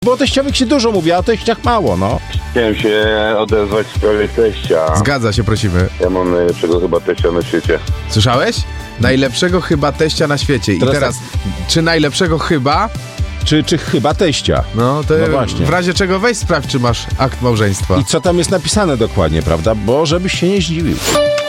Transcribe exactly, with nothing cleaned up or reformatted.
Bo o teściowych się dużo mówi, a o teściach mało, no. Chciałem się odezwać w sprawie teścia. Zgadza się, prosimy. Ja mam najlepszego chyba teścia na świecie. Słyszałeś? Najlepszego chyba teścia na świecie. I Teraz teraz, czy najlepszego chyba? Czy, czy chyba teścia? No to No właśnie. w razie czego weź sprawdź, czy masz akt małżeństwa. I co tam jest napisane dokładnie, prawda? Bo żebyś się nie zdziwił.